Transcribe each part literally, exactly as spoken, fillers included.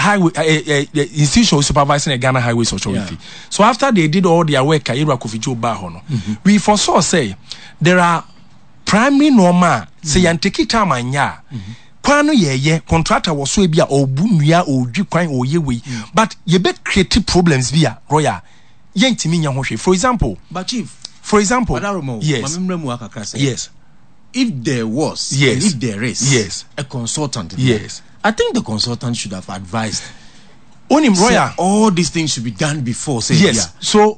highway uh, uh, the institution supervising the Ghana Highways Authority. Yeah. So after they did all their work, Kairu Kofi Bahono, mm-hmm. we foresaw say there are primary normal mm-hmm. say and take it time and ya. Kwano ye ye contractor was so be a obunuya or dukwan or ye we, but ye bet creative problems via Roya. Yentimi for example, but chief, for example, yes, yes. If there was, yes, if there is, yes, a consultant, yes, I think the consultant should have advised. Only Roya, all these things should be done before. Say, yes, yeah. so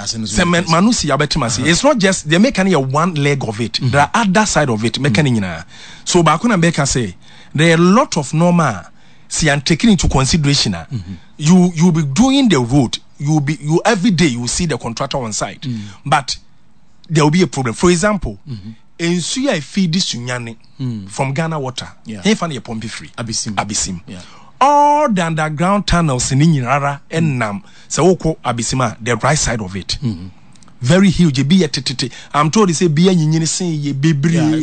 Manusi Abetimasi. It's not just they make any one leg of it. Mm-hmm. There are other side of it. Making mm-hmm. so Bakuna Beka say there are a lot of normal. See and taking into consideration. Mm-hmm. You you will be doing the road. You will be you every day. You will see the contractor on site, mm-hmm. but there will be a problem. For example. Mm-hmm. In Suya feed this Sunyane mm. from Ghana Water. Yeah. He found a pump free. Abisim. Abisim. Yeah. All the underground tunnels in Inara and Nam. So Abisima, the right side of it. Mm-hmm. Very huge. Be a titty. I'm told they say be a yin say ye be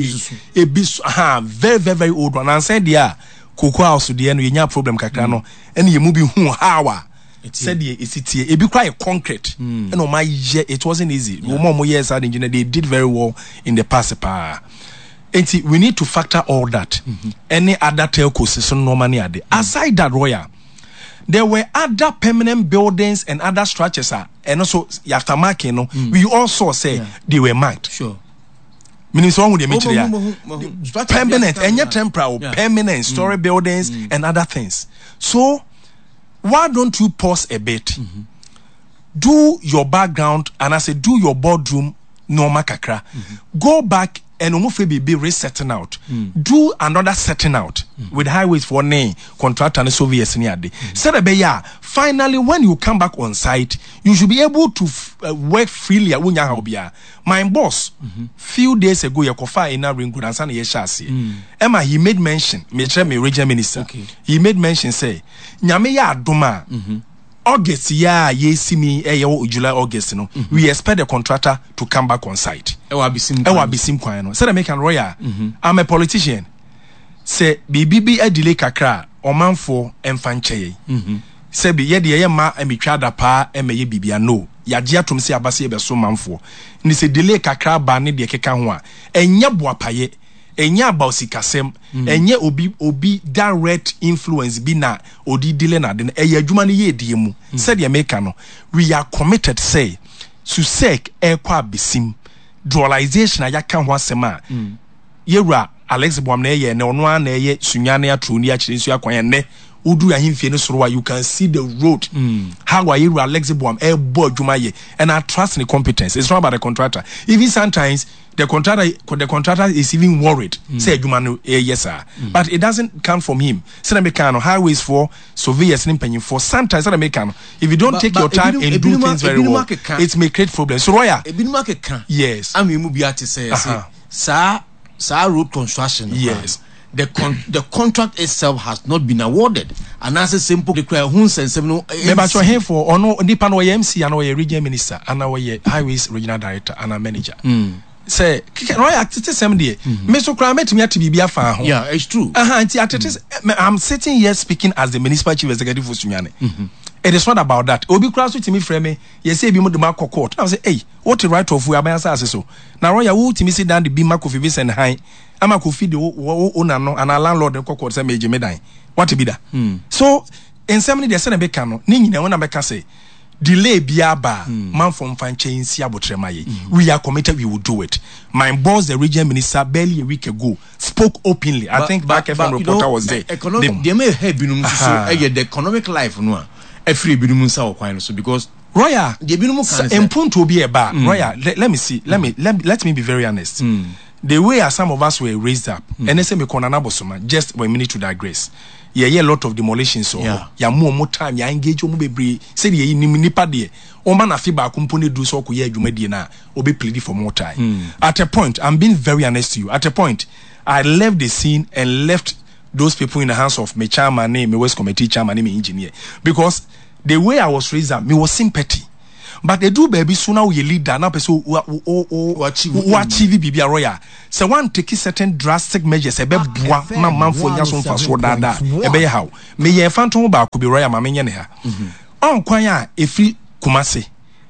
a bis aha very very very old one. And said yeah, Cocoa house to the end you problem Kakano and you movie who how said ye is it here it be quite concrete mm. and on my year it wasn't easy yeah. More more years had engineer they did very well in the past and we need to factor all that mm-hmm. any other telco system no money are there mm. aside that Royal there were other permanent buildings and other structures uh, and also after marking no, mm. we also say yeah. they were marked sure meaning so with the permanent and yet temporal yeah. permanent story mm. buildings mm. and other things so why don't you pause a bit? Mm-hmm. Do your background and I say do your boardroom normal kakra. Mm-hmm. Go back and umufe be resetting out. Mm. Do another setting out mm. with highways for name contract and Soviets near day. Mm. Finally, when you come back on site, you should be able to f- uh, work freely. Mm. My boss, mm-hmm. few days ago, Yakofa in a ring good and San Yeshasi. Emma, he made mention, me regional minister. Okay. He made mention, say, Nyame Duma. Mm-hmm. August, yeah, ye see me, eh, July, August, no. Mm-hmm. We expect the contractor to come back on site. Ewa bisim Ewa bisim kwano. Say, make an royal. I'm a politician. Say, bibi a delay kakra, or man for enfanche. Mm-hmm. Say, be ye de ma, and be trada pa, and may ye bibia no. Ya dia tum se abase be so man for. Ni se delay kakra ba ne de keka ho a. Enya boapaye. Enya about sikasem enye obi obi direct influence bi na odi dile na de eye adwuma ne ye die mu said the American we are committed say to sec e kwa besim dualization ayaka ho asema yewura Alex Boam na ye ne ono na ye sunyane atro ni akire nsu akwan ne udu ahimfie ne soro you can see the road mm. how are you Alex Boam e bo adwuma ye and I trust in the competence. It's not about the contractor. Even sometimes the contractor the contractor is even worried mm. say adwuma no eh, yes sir mm. but it doesn't come from him. Say na make highways for surveyors ni mpanyin for sometimes say na make if you don't but, take but, your time ebinum, and do ebinum, things very well can, it may create problems. So Roya ebinum can yes am mu bi ati say say sa sa road construction yes uh, The con- the contract itself has not been awarded, and as a simple the cry hun sensem no. Remember to him for ono nipa no M C and we regional minister and we highways regional director and a manager. Mm. Say, Roy acted some day. Mister Kramet to me to be afa ho. Yeah, it's true. Uh huh. I'm sitting here speaking as the municipal chief executive for Sunyane. Mm-hmm. It is not about that. Obi cross with me frame. You say be mo de mark court. I say, hey, what the right of we aban say so. Now Roy who to me sit down the be mark of and high. Ama ko feed the owner no and our landlord the court say meje medan. What be that? Mm. So in some they say na be kan no. Ni nyina wona be ka say delay biaba mm. man from fanche nsi abotremaye. Mm. We are committed, we will do it. My boss, the regional minister, barely a week ago, spoke openly. But, I think back F M reporter know, was there. Economic, they may have been so the economic life no. Every been so because Roya, the been to be a bar. Roya, let, let me see. Let me let, let me be very honest. Mm. The way as some of us were raised up, mm. and S M Konanabosoma, just one minute to digress. Yeah, yeah, a lot of demolitions. So, yeah, yeah, more more time. Yeah, engage. Omo be say the ni nipa de. Oma na fi ba kumpuni do so ko ye adwuma die na obi plead for more time. Mm. At a point, I'm being very honest to you. At a point, I left the scene and left those people in the hands of my chairman, me West Committee chairman, me engineer, because the way I was raised up, me was sympathy. but they do baby sooner we leader na person o achieve bibia royal so one take certain drastic measures e be boa ma manfo nya so mfa so dada e be how me ye fantom ba ko bi royal ma menye ne ha on kwan a efri kumase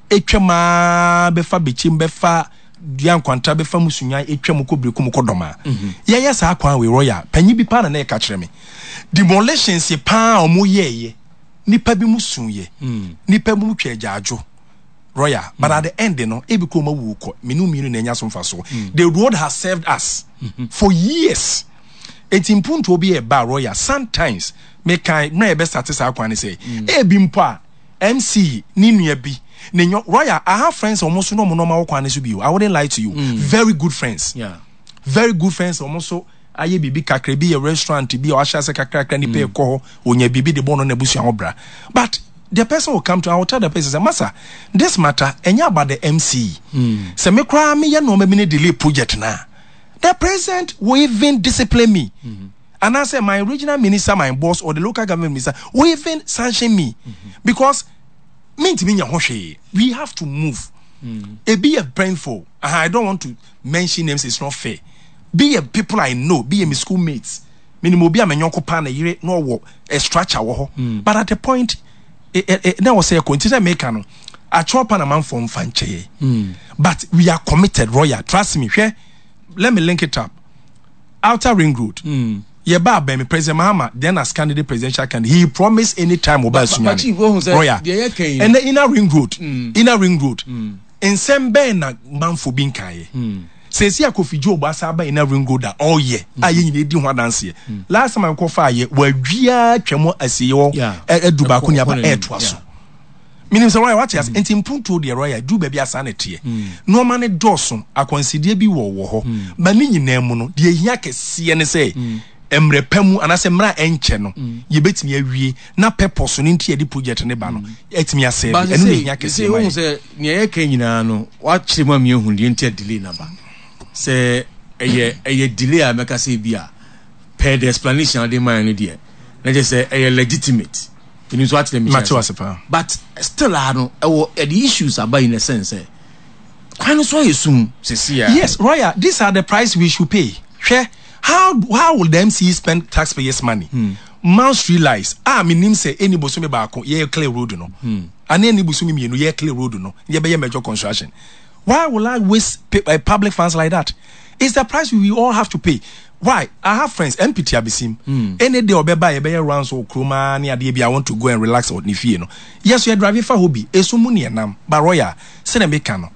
etwema be fa bechim be fa dian kwanta be fa musunya etwem ko brekum ko doma ye ye sa kwan we royal panyi bi pa na e ka kire me demolitions ye pa omo ye ye nipa bi musunye nipa bi mutwa agyajo royal mm. but at the end you know e bi ko ma wu ko menu menu na nya so mfa so the road has served us mm-hmm. for years it impunto obi e ba royal sometimes me kan na e be start sa kwan say e bi mpo a M C ni nua bi ne royal I have friends almost no mo no ma kwan so bi I wouldn't lie to you mm. very good friends yeah very good friends almost so aye bibi kakra bi a restaurant bi o ahase kakra kakra ni pe ko ho onya bibi de bono na busu ahobra but the person will come to our tell the person say massa this matter enya about the M C mm. say me kra me ye no me ne delay project na the president will even discipline me mm-hmm. and I say my regional minister my boss or the local government minister will even sanction me mm-hmm. because me to me nya hwehwe we have to move mm. e be a brainful I don't want to mention names it's not fair be a people I know, be a my schoolmates. Minimum be a menyonko pa na yire no wo a structure wo ho. But at the point na was say continue make no. A chop na man from fanche. But we are committed royal. Trust me. Hwe, let me link it up. Outer Ring Road. Mm. Ye ba be me President Mahama then as candidate presidential candidate he promised any time oba sunyane. Royal. And the inner Ring Road. Mm. Inner Ring Road. Mm. In sembe na manfo bin kaye. Mm. Says ya Kofi Joe Basaba in a ring go da all year. I need ho dance here. Last time I call fire where dua twemo asiyo e duba ko nya ba e to aso. Meaning so what yes entimpunto de royal du ba bia sanete. No man doso akonsidie bi wo wo ho. Ba ni nyina mu no de hia kese ne say emre pamu anase mra enche no ye betimi awie na purpose no ntia di project ne ba no etimi ase bi enu ne hia kese ma. Say say ne ye kan nyina no wa kire ma me hu de ntia delay na ba. Say a a delay I make say be a per the explanation they mind there. Let's just say a legitimate. You know what them but still I don't the issues about in a sense eh kind of assume yes royal these are the price we should pay. How how will the M C spend taxpayers money? Hmm. Must realize ah minim say any bosom back ye clear road no hmm. and any bosom me no ye clear road no ye be major construction. Why will I waste public funds like that? It's the price we all have to pay. Why? I have friends, M P T Abisim. Mm. Any day or beba e be round so kroma near the I want to go and relax or nifi no. Yes, we are driving for hobby. Esumuni enam. Baroya. Sene mekano.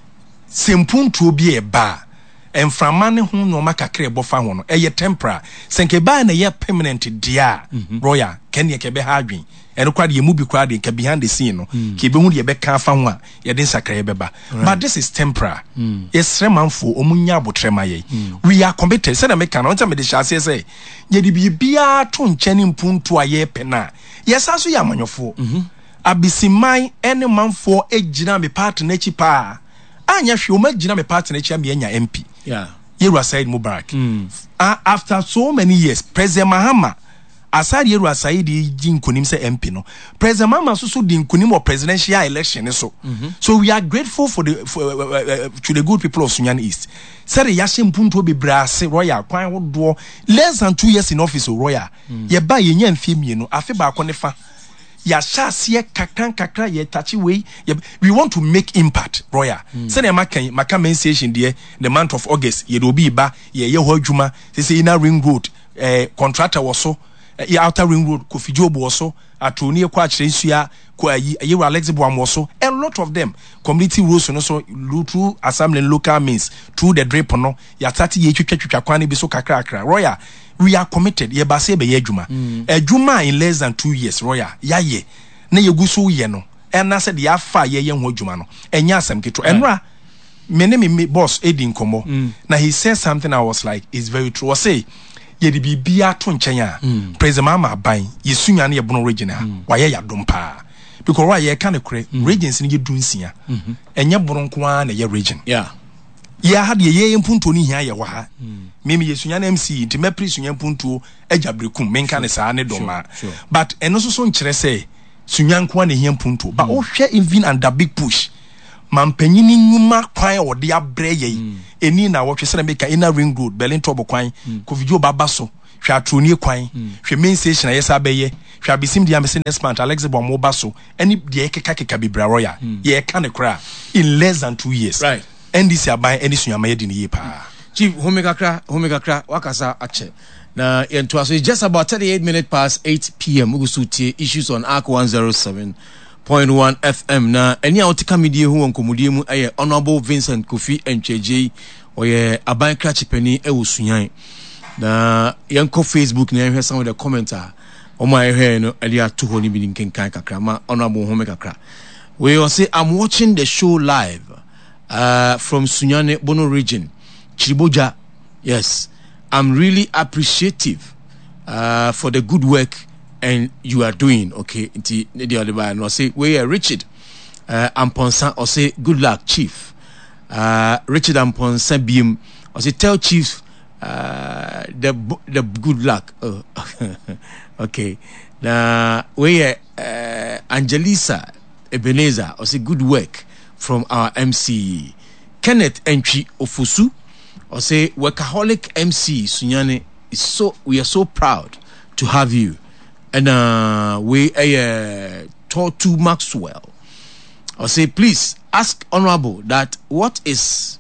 Sempun to be a bar. And from money who no maka kre bofa hono. E ye tempera. Senke ba na ye permanent dia. Roya. Kenya kebe hardwin. And quite ye movie crowd can behind the scene. No, keep on your back car fan one, ye didn't sacre beba. But this is temporary. Yes, Reman for Omunya Botremaye. We are committed. Send a mecan on the chassis say, ye be beer tun chenin pun to a ye pena. Yes, as we are on your four. I be see my any man for a jinami part nature pa. And yes, you make jinami part nature be any M P. Yeah, you were said Mubarak. After so many years, President Mahama. Aside Yeru Asaidi din kunim se M P no President Mahama so so din kunim or presidential election so mm-hmm. So we are grateful for the for, uh, uh, to the good people of Sunyani East. Say yashe mpunto be brase royal kwan wodo less than two years in office royal mm. Ye ba ye nya mfie mienu afi ba akonefa ya shase kakran kakra ye tachi way we want to make impact royal mm. Say na makan maka mention there the month of August ye do bi ba ye ye ho adwuma say inner ring road eh contractor was so e outer ring road Kofi Joe Boso atoni e kwa kire nsua kwa yi ayewu Alex Boamoso a lot of them community roads no so through assembly local means through the drip no ya thirty ye twetwetwa kwane bi so kakra kakra royal we are committed ye ba se be ye adwuma adwuma in less than two years royal ya ye na ye guso ye no and na said ya fa ye ye ho adwuma no enya asem keto enra me ne me boss Edin Komo mm. Now he said something I was like it's very true. I say ye de bibia to nchen a mm. President Mahama ban yesunya na ye bono region ha wa ye yadom pa because why ye kan kure mm. regions ni ye dunsia mm-hmm. Enye bono nko a na ye region yeah ye ha de ye mpunto ni hia ye wa ha mm. Mimi yesunya na M C nti mepri sunya mpunto agya brekum menka ne saa ne doma sure, sure. But eno so so nkire say sunyanko na hia punto but o hwe even under big push mampanyini nyuma kwan o de abrɛ yɛ eni na wo hwe sɛ na make inner ring road Berlin Tobo kwan Kovidio baba so hwe atroni kwan hwe main station ayesa bɛyɛ hwe abisim dia mese next month Alex Bomo baso any de keka keka bibra royal ye ka ne kra in less than two years right N D C aban any sunyama yɛ di ne ye pa chief homekakra homekakra wakasa ache na yento so it's just about thirty-eight minutes past eight p.m. ugusutie issues on A R C one oh seven point one F M na any outika media hu nkomudie mu aye Honorable Vincent Kofi Entweje oye aban krachipani e wosunyan na yanko Facebook na ehwe some of the commenter o my ehwe no ali ato ho ni bi nkenkan kakra ma Honorable homekakra we will say I'm watching the show live uh from Sunyane Bono region Chiriboja. Yes, I'm really appreciative uh, for the good work and you are doing. Okay, inti the other by no say we are Richard uh, Amponsan or say good luck, Chief. Uh, Richard Amponsan Beam or say tell Chief uh, the the good luck. Oh. Okay, now we are uh, Angelisa Ebenezer or say good work from our M C Kenneth Entry Ofusu. Or say workaholic M C Sunyane is so we are so proud to have you, and uh, we uh, Tortu Maxwell. Or say please ask Honorable that what is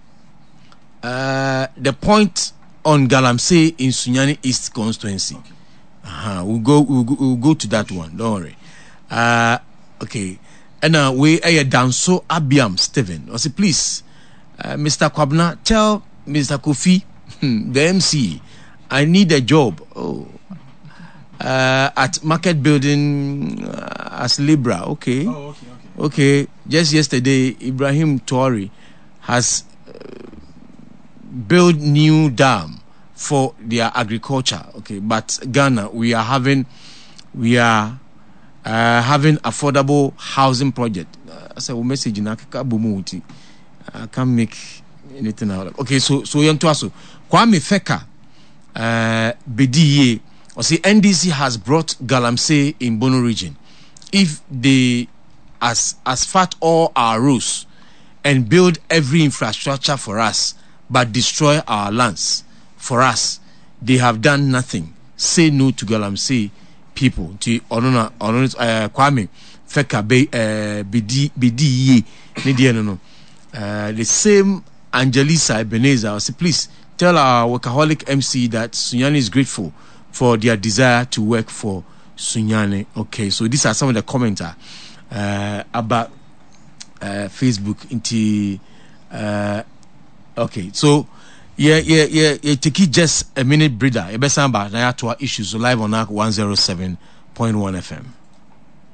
uh, the point on Galamsey in Sunyane East constituency. Okay. Uh-huh. We'll go we'll go we'll go to that one. Don't worry. Uh, okay, and uh, we uh, Danso Abiam Stephen. Or say please, uh, Mister Kwabna, tell Mister Kofi, the M C, I need a job. Oh, uh, at Market Building uh, as Libra. Okay. Oh, okay, okay. Okay. Just yesterday, Ibrahim Tori has uh, built new dam for their agriculture. Okay, but Ghana, we are having, we are uh, having affordable housing project. I said, we message in Akaka I can't make anything out of it. Okay, so so young to us. Kwame Feka uh Bediye or say N D C has brought Galamsey in Bono region. If they as as fat all our roads and build every infrastructure for us but destroy our lands for us, they have done nothing. Say no to Galamsey people. To Onona Onona Kwame Feka Bedi Bediye Nidia no no. Uh, the same Angelisa Ebenezer, say, please tell our workaholic M C that Sunyane is grateful for their desire to work for Sunyane. Okay, so these are some of the comments uh, about uh, Facebook. Into uh, okay, so yeah, yeah, yeah, yeah. Take it just a minute, breather. Ebesamba, na ya to our issues live on A R C one oh seven point one F M.